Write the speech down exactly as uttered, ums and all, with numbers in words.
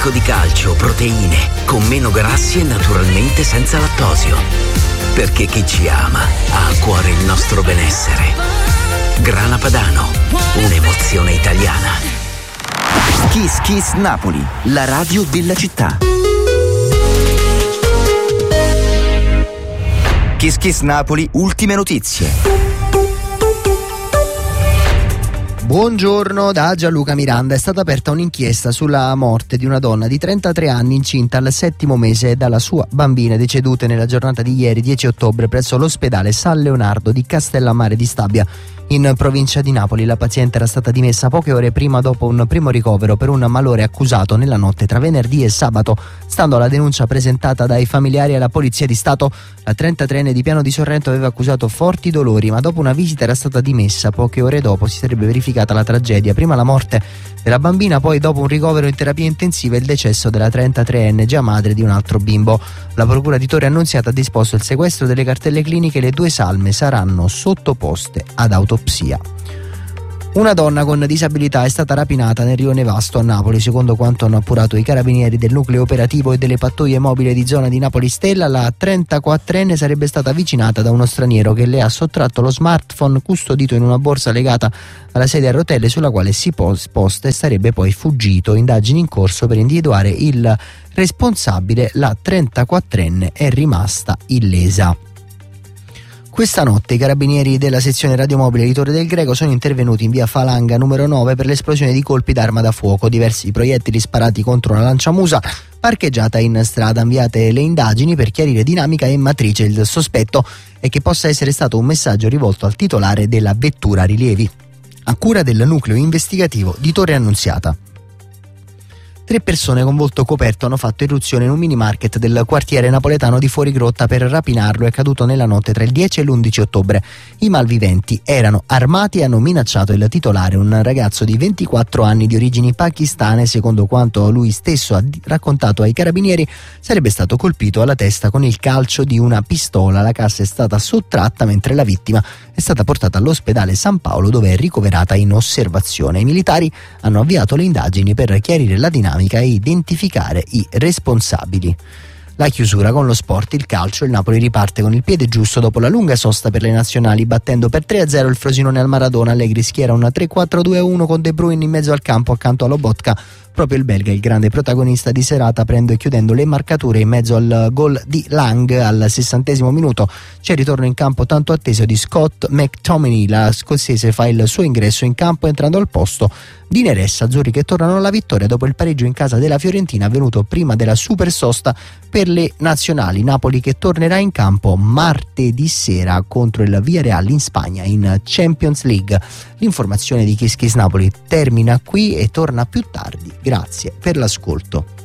ricco di calcio, proteine, con meno grassi e naturalmente senza lattosio. Perché chi ci ama ha a cuore il nostro benessere. Grana Padano, un'emozione italiana. Kiss Kiss Napoli, la radio della città. Kiss Kiss Napoli, ultime notizie. Buongiorno da Gianluca Miranda. È stata aperta un'inchiesta sulla morte di una donna di trentatré anni incinta al settimo mese dalla sua bambina, decedute nella giornata di ieri dieci ottobre presso l'ospedale San Leonardo di Castellammare di Stabia, in provincia di Napoli. La paziente era stata dimessa poche ore prima dopo un primo ricovero per un malore accusato nella notte tra venerdì e sabato. Stando alla denuncia presentata dai familiari alla Polizia di Stato, la trentatreenne di Piano di Sorrento aveva accusato forti dolori, ma dopo una visita era stata dimessa. Poche ore dopo si sarebbe verificata la tragedia, prima la morte della bambina, poi dopo un ricovero in terapia intensiva il decesso della trentatreenne, già madre di un altro bimbo. La procura di Torre Annunziata ha disposto il sequestro delle cartelle cliniche e le due salme saranno sottoposte ad autopsia. Una donna con disabilità è stata rapinata nel Rio Nevasto a Napoli. Secondo quanto hanno appurato i carabinieri del nucleo operativo e delle pattuglie mobili di zona di Napoli Stella, la trentaquattrenne sarebbe stata avvicinata da uno straniero che le ha sottratto lo smartphone custodito in una borsa legata alla sedia a rotelle sulla quale si sposta, e sarebbe poi fuggito. Indagini in corso per individuare il responsabile. La trentaquattrenne è rimasta illesa. Questa notte i carabinieri della sezione radiomobile di Torre del Greco sono intervenuti in via Falanga numero nove per l'esplosione di colpi d'arma da fuoco, diversi proiettili sparati contro una lanciamusa parcheggiata in strada. Inviate le indagini per chiarire dinamica e matrice. Il sospetto è che possa essere stato un messaggio rivolto al titolare della vettura rilievi, a cura del nucleo investigativo di Torre Annunziata. Tre persone con volto coperto hanno fatto irruzione in un mini market del quartiere napoletano di Fuorigrotta per rapinarlo. È accaduto nella notte tra il dieci e l'undici ottobre. I malviventi erano armati e hanno minacciato il titolare, un ragazzo di ventiquattro anni di origini pakistane. Secondo quanto lui stesso ha raccontato ai carabinieri, sarebbe stato colpito alla testa con il calcio di una pistola. La cassa è stata sottratta mentre la vittima è stata portata all'ospedale San Paolo, dove è ricoverata in osservazione. I militari hanno avviato le indagini per chiarire la dinamica e identificare i responsabili. La chiusura con lo sport, il calcio. Il Napoli riparte con il piede giusto dopo la lunga sosta per le nazionali, battendo per tre a zero il Frosinone al Maradona. Allegri schiera una tre quattro due uno con De Bruyne in mezzo al campo accanto a Lobotka. Proprio il belga, il grande protagonista di serata, prende chiudendo le marcature in mezzo al gol di Lang al sessantesimo minuto. C'è il ritorno in campo tanto atteso di Scott McTominay. La scozzese fa il suo ingresso in campo entrando al posto di Neres. Azzurri che tornano alla vittoria dopo il pareggio in casa della Fiorentina avvenuto prima della super sosta per le nazionali. Napoli che tornerà in campo martedì sera contro il Villarreal in Spagna in Champions League. L'informazione di Kiss Kiss Napoli termina qui e torna più tardi. Grazie per l'ascolto.